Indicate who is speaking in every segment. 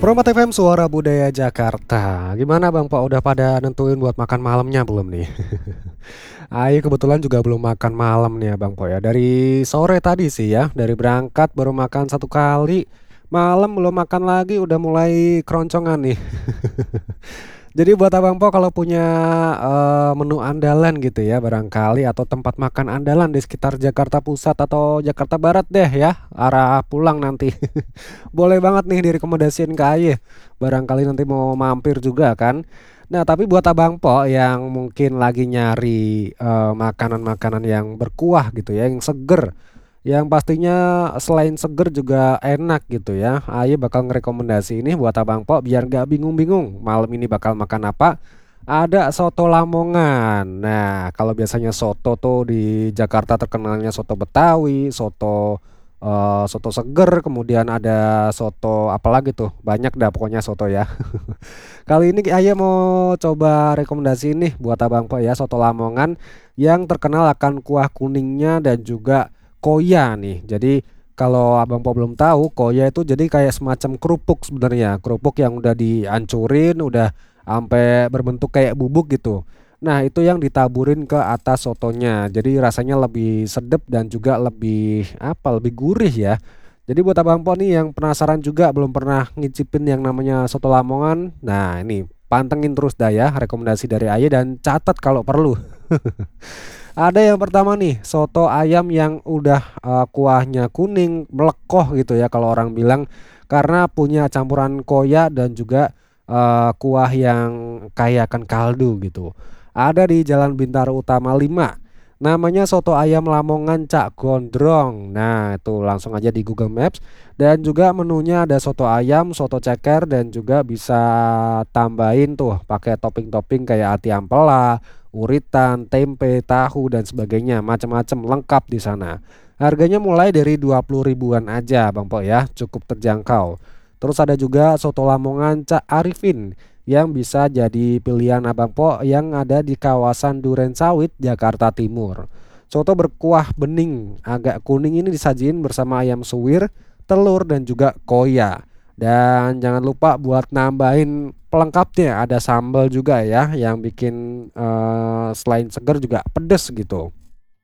Speaker 1: Promat FM Suara Budaya Jakarta. Gimana Bang Pak, udah pada nentuin buat makan malamnya belum nih? Ayo kebetulan juga belum makan malam nih ya Bang Po ya. Dari sore tadi sih ya, dari berangkat baru makan satu kali, malam belum makan lagi udah mulai keroncongan nih. Jadi buat Abang Po kalau punya menu andalan gitu ya barangkali atau tempat makan andalan di sekitar Jakarta Pusat atau Jakarta Barat deh ya, arah pulang nanti. Boleh banget nih direkomendasiin ke Aye. Barangkali nanti mau mampir juga kan. Nah, tapi buat Abang Po yang mungkin lagi nyari makanan-makanan yang berkuah gitu ya, yang seger, yang pastinya selain seger juga enak gitu ya. Aye bakal ngerekomendasi ini buat Abang Po biar gak bingung-bingung malam ini bakal makan apa. Ada soto Lamongan. Nah, kalau biasanya soto tuh di Jakarta terkenalnya soto Betawi, soto seger, kemudian ada soto apalagi tuh, banyak dah pokoknya soto ya. Kali ini Aye mau coba rekomendasi nih buat Abang Po ya, soto Lamongan yang terkenal akan kuah kuningnya dan juga koya nih. Jadi kalau Abang Po belum tahu, koya itu jadi kayak semacam kerupuk sebenarnya, kerupuk yang udah dihancurin, udah sampai berbentuk kayak bubuk gitu. Nah, itu yang ditaburin ke atas sotonya. Jadi rasanya lebih sedap dan juga lebih apa? Lebih gurih ya. Jadi buat Abang Po nih yang penasaran juga belum pernah ngicipin yang namanya soto Lamongan. Nah, ini pantengin terus dah ya rekomendasi dari Aye dan catat kalau perlu. Ada yang pertama nih, soto ayam yang udah kuahnya kuning, melekoh gitu ya kalau orang bilang karena punya campuran koya dan juga kuah yang kaya akan kaldu gitu. Ada di Jalan Bintaro Utama 5. Namanya soto ayam Lamongan Cak Gondrong. Nah, itu langsung aja di Google Maps dan juga menunya ada soto ayam, soto ceker dan juga bisa tambahin tuh pakai topping-topping kayak ati ampela, uritan, tempe, tahu dan sebagainya, macam-macam lengkap di sana. Harganya mulai dari 20 ribuan aja, Bang Po ya, cukup terjangkau. Terus ada juga soto Lamongan Cak Arifin yang bisa jadi pilihan Abang Po yang ada di kawasan Duren Sawit, Jakarta Timur. Soto berkuah bening, agak kuning ini disajiin bersama ayam suwir, telur dan juga koya. Dan jangan lupa buat nambahin pelengkapnya ada sambal juga ya yang bikin selain seger juga pedes gitu.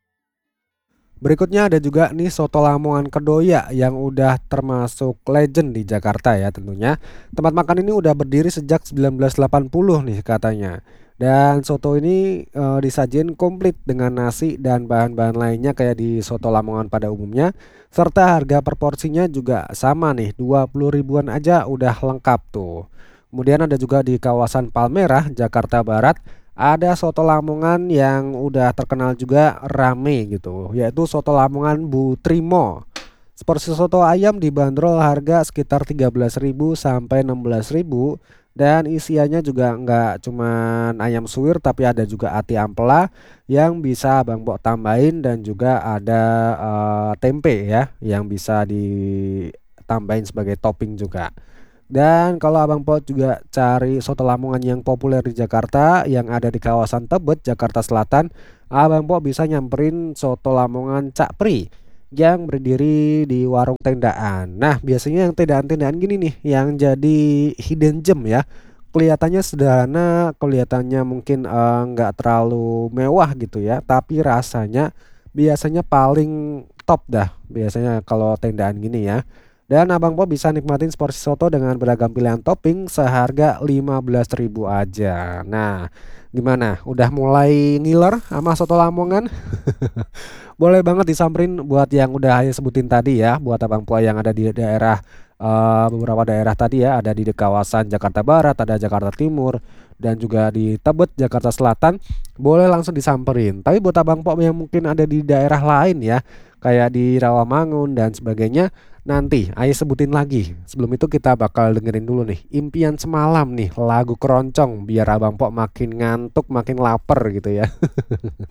Speaker 1: Berikutnya ada juga nih soto Lamongan Kedoya yang udah termasuk legend di Jakarta ya tentunya. Tempat makan ini udah berdiri sejak 1980 nih katanya. Dan soto ini disajiin komplit dengan nasi dan bahan-bahan lainnya kayak di soto Lamongan pada umumnya. Serta harga per porsinya juga sama nih, 20 ribuan aja udah lengkap tuh. Kemudian ada juga di kawasan Palmerah, Jakarta Barat ada soto Lamongan yang udah terkenal juga rame gitu, yaitu soto Lamongan Bu Trimo. Seporsi soto ayam dibanderol harga sekitar 13.000 sampai 16.000 dan isiannya juga nggak cuman ayam suwir tapi ada juga ati ampela yang bisa Bang Bo tambahin dan juga ada tempe ya yang bisa ditambahin sebagai topping juga. Dan kalau Abang Po juga cari soto Lamongan yang populer di Jakarta yang ada di kawasan Tebet, Jakarta Selatan, Abang Po bisa nyamperin soto Lamongan Cak Pri yang berdiri di warung tendaan. Nah, biasanya yang tendaan-tendaan gini nih yang jadi hidden gem ya. Kelihatannya sederhana, kelihatannya mungkin nggak terlalu mewah gitu ya, tapi rasanya biasanya paling top dah. Biasanya kalau tendaan gini ya. Dan Abang Po bisa nikmatin seporsi soto dengan beragam pilihan topping seharga 15.000 aja. Nah, gimana? Udah mulai ngiler sama soto Lamongan? Boleh banget disamperin buat yang udah saya sebutin tadi ya, buat Abang Po yang ada di daerah beberapa daerah tadi ya, ada di kawasan Jakarta Barat, ada Jakarta Timur dan juga di Tebet, Jakarta Selatan, boleh langsung disamperin. Tapi buat Abang Po yang mungkin ada di daerah lain ya, kayak di Rawamangun dan sebagainya, nanti Ayo sebutin lagi. Sebelum itu kita bakal dengerin dulu nih Impian Semalam nih, lagu keroncong biar Abang Po makin ngantuk, makin lapar gitu ya.